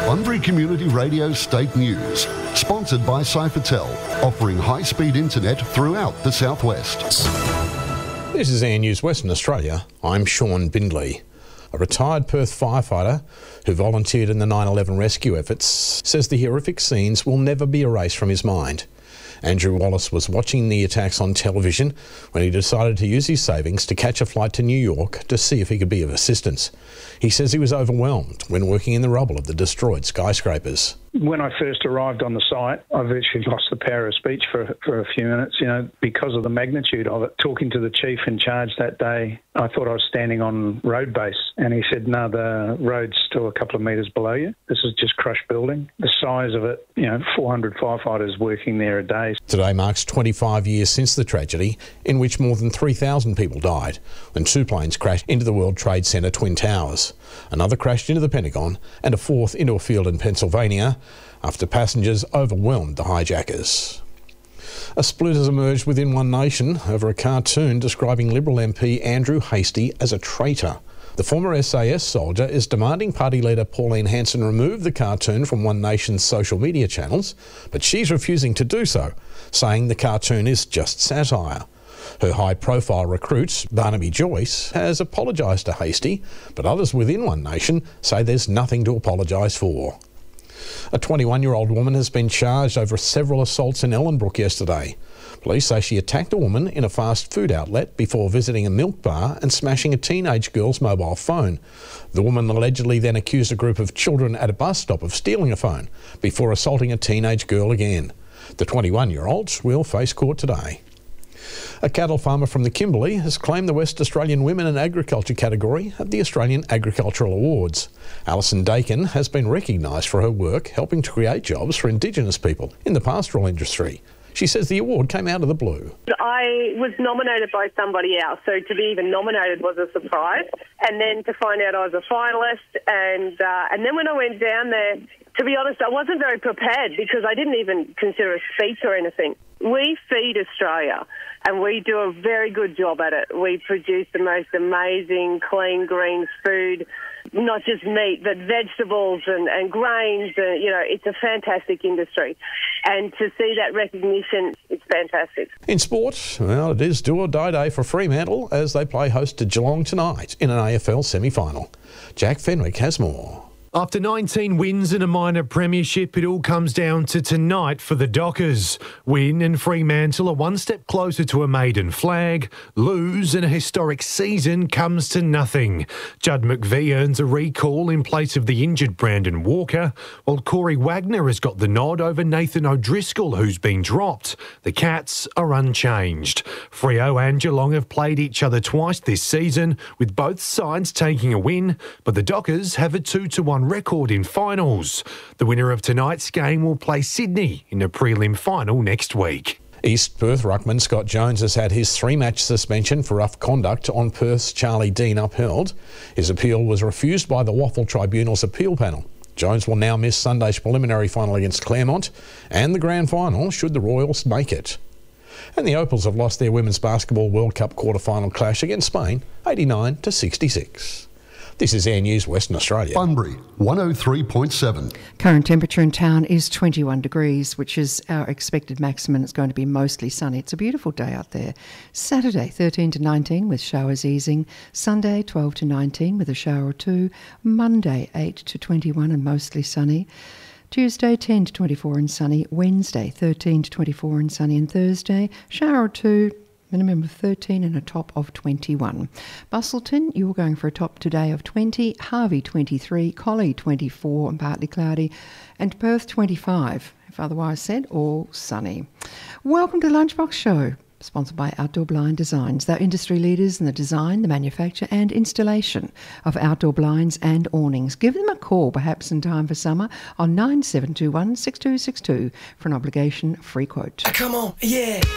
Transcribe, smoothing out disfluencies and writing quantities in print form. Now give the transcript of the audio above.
Bunbury Community Radio State News, sponsored by Cyphertel, offering high-speed internet throughout the southwest. This is Air News Western Australia. I'm Sean Bindley. A retired Perth firefighter who volunteered in the 9/11 rescue efforts says the horrific scenes will never be erased from his mind. Andrew Wallace was watching the attacks on television when he decided to use his savings to catch a flight to New York to see if he could be of assistance. He says he was overwhelmed when working in the rubble of the destroyed skyscrapers. When I first arrived on the site, I virtually lost the power of speech for a few minutes, because of the magnitude of it. Talking to the chief in charge that day, I thought I was standing on road base, and he said, no, the road's still a couple of metres below you. This is just crushed building. The size of it, 400 firefighters working there a day. Today marks 25 years since the tragedy, in which more than 3,000 people died when two planes crashed into the World Trade Center Twin Towers. Another crashed into the Pentagon, and a fourth into a field in Pennsylvania, after passengers overwhelmed the hijackers. A split has emerged within One Nation over a cartoon describing Liberal MP Andrew Hastie as a traitor. The former SAS soldier is demanding party leader Pauline Hanson remove the cartoon from One Nation's social media channels, but she's refusing to do so, saying the cartoon is just satire. Her high-profile recruit, Barnaby Joyce, has apologised to Hastie, but others within One Nation say there's nothing to apologise for. A 21-year-old woman has been charged over several assaults in Ellenbrook yesterday. Police say she attacked a woman in a fast food outlet before visiting a milk bar and smashing a teenage girl's mobile phone. The woman allegedly then accused a group of children at a bus stop of stealing a phone before assaulting a teenage girl again. The 21-year-old will face court today. A cattle farmer from the Kimberley has claimed the West Australian Women in Agriculture category at the Australian Agricultural Awards. Alison Dakin has been recognised for her work helping to create jobs for Indigenous people in the pastoral industry. She says the award came out of the blue. I was nominated by somebody else, so to be even nominated was a surprise. And then to find out I was a finalist, and then when I went down there, to be honest, I wasn't very prepared because I didn't even consider a speech or anything. We feed Australia, and we do a very good job at it. We produce the most amazing, clean, green food, not just meat, but vegetables and grains. It's a fantastic industry. And to see that recognition, it's fantastic. In sport, well, it is do or die day for Fremantle as they play host to Geelong tonight in an AFL semi-final. Jack Fenwick has more. After 19 wins and a minor premiership, it all comes down to tonight for the Dockers. Win and Fremantle are one step closer to a maiden flag. Lose and a historic season comes to nothing. Judd McVie earns a recall in place of the injured Brandon Walker, while Corey Wagner has got the nod over Nathan O'Driscoll, who's been dropped. The Cats are unchanged. Freo and Geelong have played each other twice this season, with both sides taking a win, but the Dockers have a 2-1 record in finals. The winner of tonight's game will play Sydney in a prelim final next week. East Perth ruckman Scott Jones has had his 3-match suspension for rough conduct on Perth's Charlie Dean upheld. His appeal was refused by the Waffle Tribunal's appeal panel. Jones will now miss Sunday's preliminary final against Claremont and the grand final should the Royals make it. And the Opals have lost their Women's Basketball World Cup quarter-final clash against Spain, 89-66. This is Air News Western Australia. Bunbury, 103.7. Current temperature in town is 21 degrees, which is our expected maximum. It's going to be mostly sunny. It's a beautiful day out there. Saturday, 13 to 19 with showers easing. Sunday, 12 to 19 with a shower or two. Monday, 8 to 21 and mostly sunny. Tuesday, 10 to 24 and sunny. Wednesday, 13 to 24 and sunny. And Thursday, shower or two. Minimum of 13 and a top of 21. Busselton, you're going for a top today of 20. Harvey, 23. Collie, 24 and partly cloudy. And Perth, 25, if otherwise said, all sunny. Welcome to the Lunchbox Show, sponsored by Outdoor Blind Designs. They're industry leaders in the design, the manufacture and installation of outdoor blinds and awnings. Give them a call, perhaps in time for summer, on 9721 6262 for an obligation-free quote. Come on, yeah.